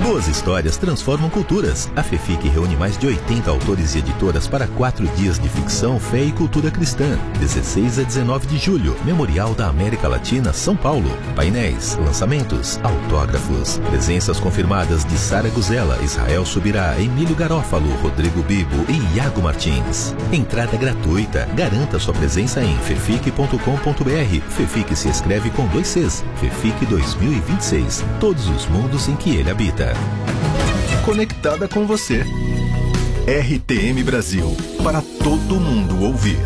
Boas histórias transformam culturas. A FEFIC reúne mais de 80 autores e editoras para 4 dias de ficção, fé e cultura cristã. 16 a 19 de julho, Memorial da América Latina, São Paulo. Painéis, lançamentos, autógrafos. Presenças confirmadas de Sara Guzella, Israel Subirá, Emílio Garófalo, Rodrigo Bibo e Iago Martins. Entrada gratuita. Garanta sua presença em fefic.com.br. FEFIC se escreve com 2 Cs. FEFIC 2026. Todos os mundos em que ele habita. Conectada com você. RTM Brasil. Para todo mundo ouvir.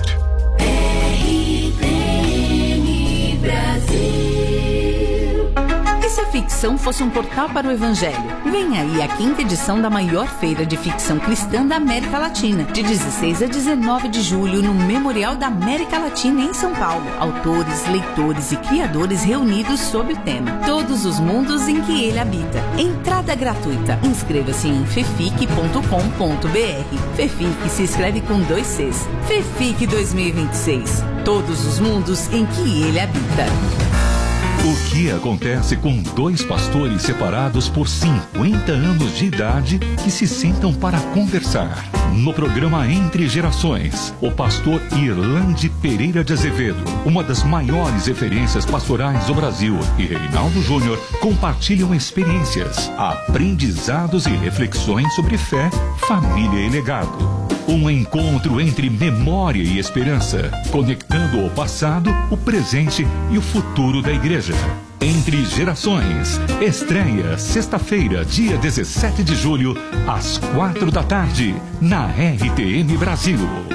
RTM Brasil. E se a ficção fosse um portal para o Evangelho? Vem aí a 5ª edição da maior feira de ficção cristã da América Latina, de 16 a 19 de julho, no Memorial da América Latina, em São Paulo. Autores, leitores e criadores reunidos sob o tema Todos os mundos em que ele habita. Entrada gratuita. Inscreva-se em fefic.com.br. FEFIC se escreve com 2 Cs. FEFIC 2026. Todos os mundos em que ele habita. O que acontece com 2 pastores separados por 50 anos de idade que se sentam para conversar? No programa Entre Gerações, o pastor Irlande Pereira de Azevedo, uma das maiores referências pastorais do Brasil, e Reinaldo Júnior compartilham experiências, aprendizados e reflexões sobre fé, família e legado. Um encontro entre memória e esperança, conectando o passado, o presente e o futuro da igreja. Entre Gerações. Estreia sexta-feira, dia 17 de julho, às 4 da tarde, na RTM Brasil.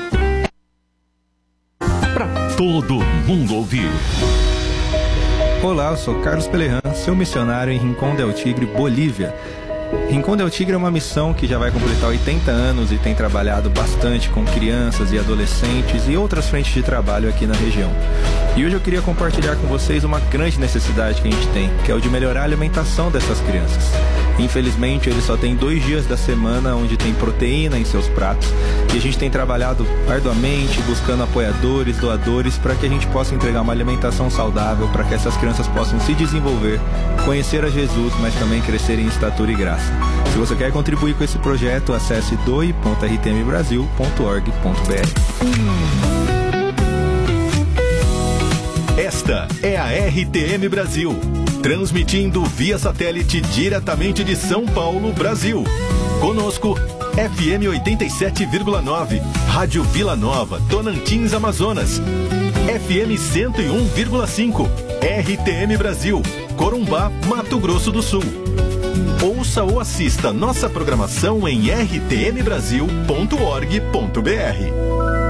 Para todo mundo ouvir. Olá, eu sou Carlos Pelerran, seu missionário em Rincón del Tigre, Bolívia. Rincón del Tigre é uma missão que já vai completar 80 anos e tem trabalhado bastante com crianças e adolescentes e outras frentes de trabalho aqui na região. E hoje eu queria compartilhar com vocês uma grande necessidade que a gente tem, que é o de melhorar a alimentação dessas crianças. Infelizmente, eles só têm 2 dias da semana onde tem proteína em seus pratos e a gente tem trabalhado arduamente, buscando apoiadores, doadores, para que a gente possa entregar uma alimentação saudável, para que essas crianças possam se desenvolver, conhecer a Jesus, mas também crescer em estatura e graça. Se você quer contribuir com esse projeto, acesse doe.rtmbrasil.org.br. Esta é a RTM Brasil, transmitindo via satélite diretamente de São Paulo, Brasil. Conosco, FM 87,9, Rádio Vila Nova, Tonantins, Amazonas. FM 101,5, RTM Brasil, Corumbá, Mato Grosso do Sul. Ouça ou assista nossa programação em rtmbrasil.org.br.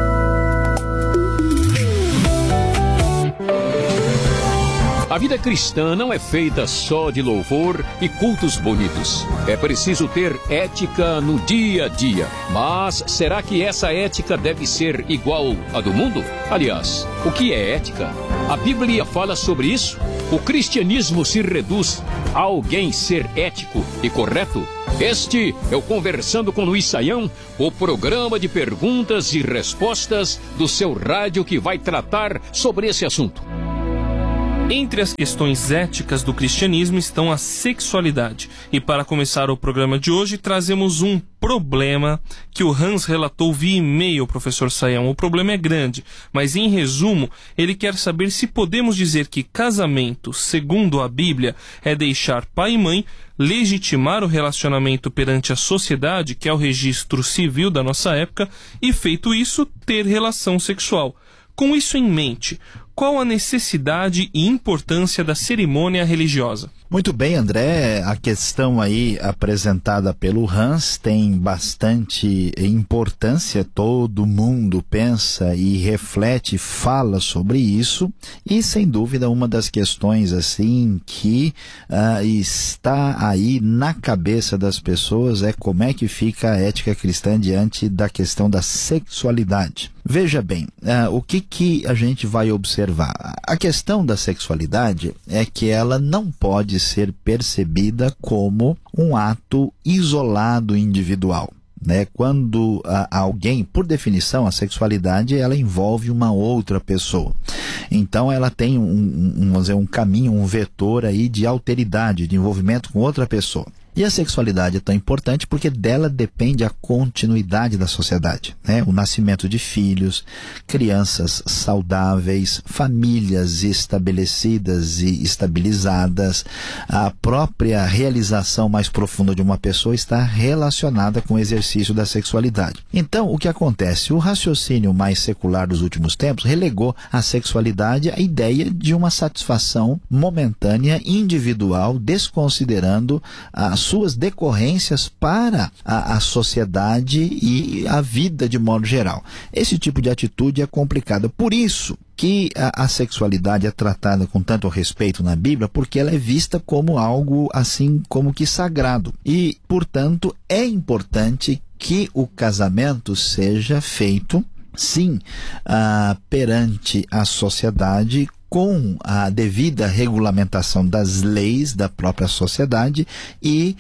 A vida cristã não é feita só de louvor e cultos bonitos. É preciso ter ética no dia a dia. Mas será que essa ética deve ser igual à do mundo? Aliás, o que é ética? A Bíblia fala sobre isso? O cristianismo se reduz a alguém ser ético e correto? Este é o Conversando com Luiz Saião, o programa de perguntas e respostas do seu rádio que vai tratar sobre esse assunto. Entre as questões éticas do cristianismo estão a sexualidade. E para começar o programa de hoje, trazemos um problema que o Hans relatou via e-mail, professor Saião. O problema é grande, mas em resumo, ele quer saber se podemos dizer que casamento, segundo a Bíblia, é deixar pai e mãe, legitimar o relacionamento perante a sociedade, que é o registro civil da nossa época, e feito isso, ter relação sexual. Com isso em mente, qual a necessidade e importância da cerimônia religiosa? Muito bem, André, a questão aí apresentada pelo Hans tem bastante importância, todo mundo pensa e reflete, fala sobre isso, e sem dúvida uma das questões assim que está aí na cabeça das pessoas é como é que fica a ética cristã diante da questão da sexualidade. Veja bem, o que a gente vai observar? A questão da sexualidade é que ela não pode ser percebida como um ato isolado individual. Quando alguém, por definição, a sexualidade ela envolve uma outra pessoa. Então ela tem vamos dizer, um caminho, um vetor aí de alteridade, de envolvimento com outra pessoa. E a sexualidade é tão importante porque dela depende a continuidade da sociedade, né? O nascimento de filhos, crianças saudáveis, famílias estabelecidas e estabilizadas, a própria realização mais profunda de uma pessoa está relacionada com o exercício da sexualidade. Então, o que acontece? O raciocínio mais secular dos últimos tempos relegou a sexualidade à ideia de uma satisfação momentânea, individual, desconsiderando as suas decorrências para a sociedade e a vida de modo geral. Esse tipo de atitude é complicada. Por isso que a sexualidade é tratada com tanto respeito na Bíblia, porque ela é vista como algo assim como que sagrado. E, portanto, é importante que o casamento seja feito, sim, perante a sociedade, com a devida regulamentação das leis da própria sociedade, e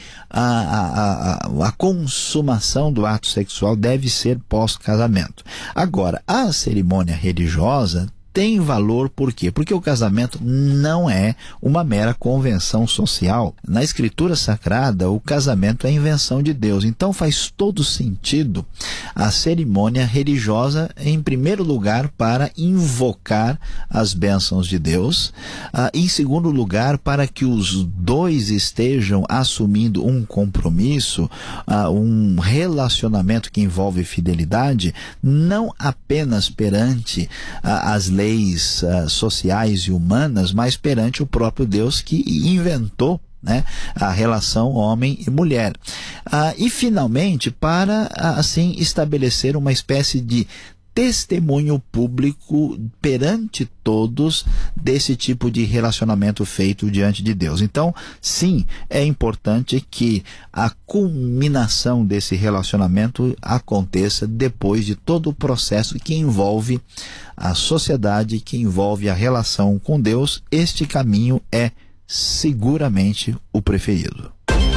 a consumação do ato sexual deve ser pós-casamento. Agora, a cerimônia religiosa tem valor, por quê? Porque o casamento não é uma mera convenção social. Na Escritura Sagrada, o casamento é a invenção de Deus. Então faz todo sentido a cerimônia religiosa, em primeiro lugar, para invocar as bênçãos de Deus, em segundo lugar, para que os dois estejam assumindo um compromisso, um relacionamento que envolve fidelidade, não apenas perante as leis sociais e humanas, mas perante o próprio Deus que inventou, né, a relação homem e mulher. E finalmente, para assim estabelecer uma espécie de testemunho público perante todos desse tipo de relacionamento feito diante de Deus. Então, sim, é importante que a culminação desse relacionamento aconteça depois de todo o processo que envolve a sociedade, que envolve a relação com Deus. Este caminho é seguramente o preferido.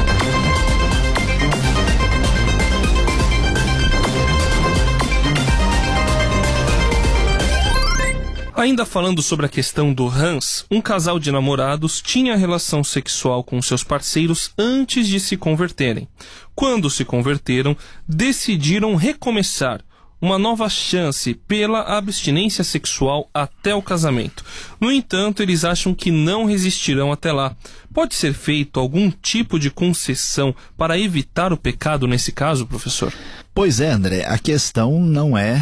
Ainda falando sobre a questão do Hans, um casal de namorados tinha relação sexual com seus parceiros antes de se converterem. Quando se converteram, decidiram recomeçar, uma nova chance pela abstinência sexual até o casamento. No entanto, eles acham que não resistirão até lá. Pode ser feito algum tipo de concessão para evitar o pecado nesse caso, professor? Pois é, André, a questão não é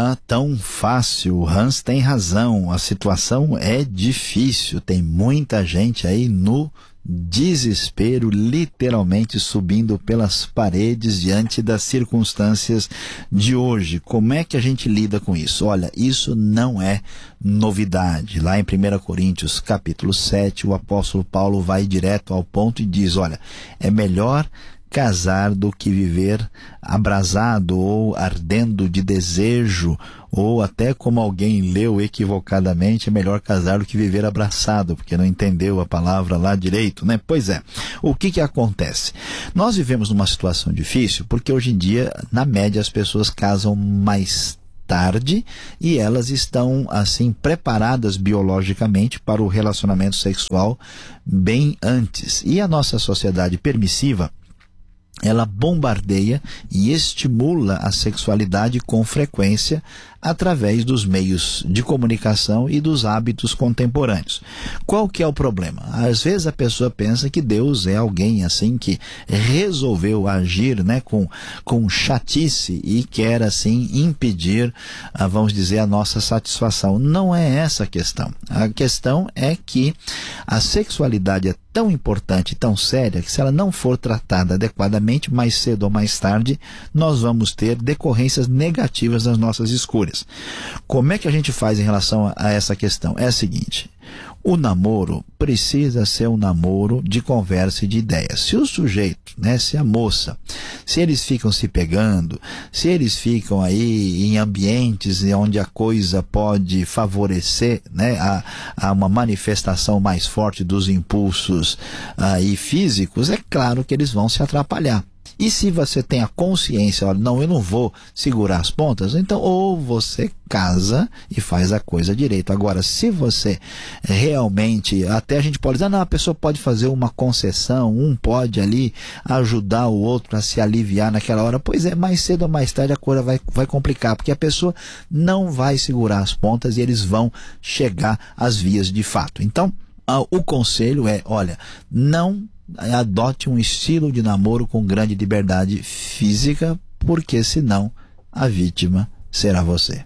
tão fácil. O Hans tem razão, a situação é difícil, tem muita gente aí no desespero, literalmente subindo pelas paredes diante das circunstâncias de hoje. Como é que a gente lida com isso? Olha, isso não é novidade. Lá em 1 Coríntios capítulo 7, o apóstolo Paulo vai direto ao ponto e diz, olha, é melhor casar do que viver abrasado ou ardendo de desejo, ou até como alguém leu equivocadamente, é melhor casar do que viver abraçado, porque não entendeu a palavra lá direito, né? Pois é, o que acontece? Nós vivemos numa situação difícil, porque hoje em dia, na média, as pessoas casam mais tarde e elas estão assim preparadas biologicamente para o relacionamento sexual bem antes. E a nossa sociedade permissiva, ela bombardeia e estimula a sexualidade com frequência através dos meios de comunicação e dos hábitos contemporâneos. Qual que é o problema? Às vezes a pessoa pensa que Deus é alguém assim que resolveu agir, né, com chatice e quer assim impedir, vamos dizer, a nossa satisfação. Não é essa a questão. A questão é que a sexualidade é tão importante, tão séria, que se ela não for tratada adequadamente, mais cedo ou mais tarde, nós vamos ter decorrências negativas das nossas escolhas. Como é que a gente faz em relação a essa questão? É a seguinte: o namoro precisa ser um namoro de conversa e de ideias. Se o sujeito, né, se a moça, se eles ficam se pegando, se eles ficam aí em ambientes onde a coisa pode favorecer, né, a uma manifestação mais forte dos impulsos aí físicos, é claro que eles vão se atrapalhar. E se você tem a consciência, olha, não, eu não vou segurar as pontas, então ou você casa e faz a coisa direito. Agora, se você realmente, até a gente pode dizer, não, a pessoa pode fazer uma concessão, um pode ali ajudar o outro a se aliviar naquela hora, pois é, mais cedo ou mais tarde a coisa vai complicar, porque a pessoa não vai segurar as pontas e eles vão chegar às vias de fato. Então, o conselho é, olha, não adote um estilo de namoro com grande liberdade física, porque senão a vítima será você.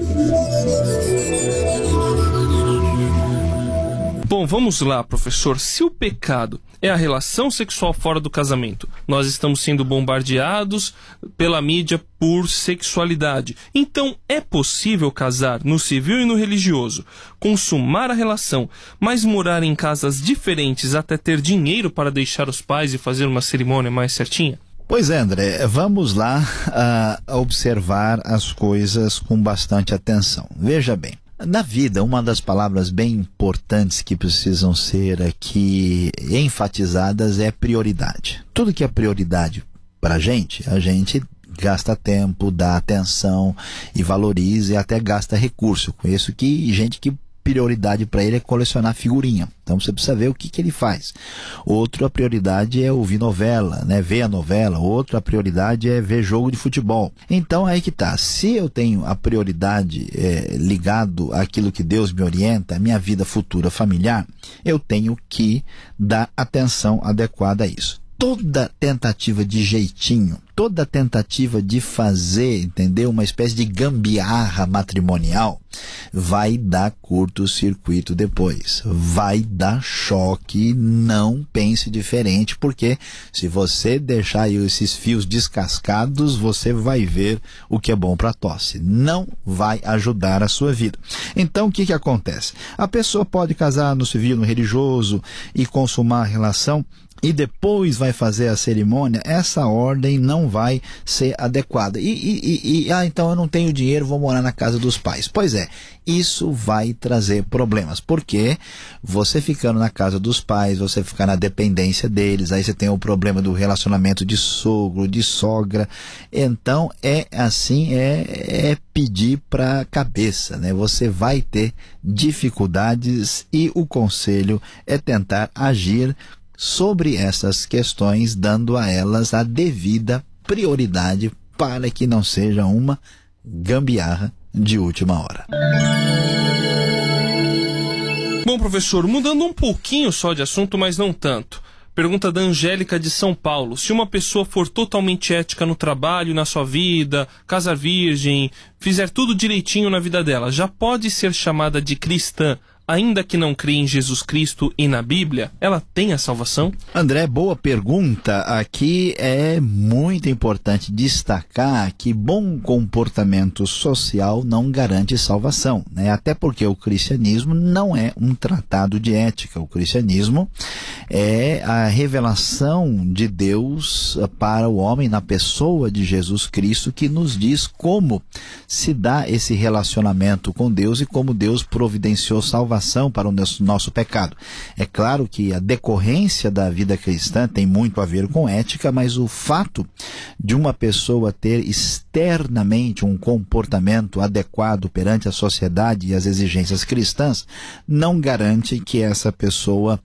Bom, vamos lá, professor. Se o pecado é a relação sexual fora do casamento, nós estamos sendo bombardeados pela mídia por sexualidade. Então, é possível casar no civil e no religioso, consumar a relação, mas morar em casas diferentes até ter dinheiro para deixar os pais e fazer uma cerimônia mais certinha? Pois é, André, vamos lá observar as coisas com bastante atenção. Veja bem. Na vida, uma das palavras bem importantes que precisam ser aqui enfatizadas é prioridade. Tudo que é prioridade para a gente gasta tempo, dá atenção e valoriza e até gasta recurso. Conheço gente que prioridade para ele é colecionar figurinha. Então você precisa ver o que ele faz. Outra prioridade é ouvir novela, né? Ver a novela. Outra prioridade é ver jogo de futebol. Então aí que tá. Se eu tenho a prioridade ligado àquilo que Deus me orienta, a minha vida futura familiar, eu tenho que dar atenção adequada a isso. Toda tentativa de jeitinho, toda tentativa de fazer, entendeu? Uma espécie de gambiarra matrimonial vai dar curto-circuito depois. Vai dar choque, não pense diferente, porque se você deixar esses fios descascados, você vai ver o que é bom para tosse. Não vai ajudar a sua vida. Então, o que acontece? A pessoa pode casar no civil, no religioso e consumar a relação, e depois vai fazer a cerimônia, essa ordem não vai ser adequada. Então eu não tenho dinheiro, vou morar na casa dos pais. Pois é, isso vai trazer problemas, porque você ficando na casa dos pais, você ficar na dependência deles, aí você tem o problema do relacionamento de sogro, de sogra. Então é pedir para a cabeça, né? Você vai ter dificuldades e o conselho é tentar agir sobre essas questões, dando a elas a devida prioridade para que não seja uma gambiarra de última hora. Bom, professor, mudando um pouquinho só de assunto, mas não tanto. Pergunta da Angélica de São Paulo. Se uma pessoa for totalmente ética no trabalho, na sua vida, casar virgem, fizer tudo direitinho na vida dela, já pode ser chamada de cristã, ainda que não crê em Jesus Cristo e na Bíblia? Ela tem a salvação? André, boa pergunta. Aqui é muito importante destacar que bom comportamento social não garante salvação, né? Até porque o cristianismo não é um tratado de ética. O cristianismo é a revelação de Deus para o homem na pessoa de Jesus Cristo, que nos diz como se dá esse relacionamento com Deus e como Deus providenciou salvação para o nosso pecado. É claro que a decorrência da vida cristã tem muito a ver com ética, mas o fato de uma pessoa ter externamente um comportamento adequado perante a sociedade e as exigências cristãs não garante que essa pessoa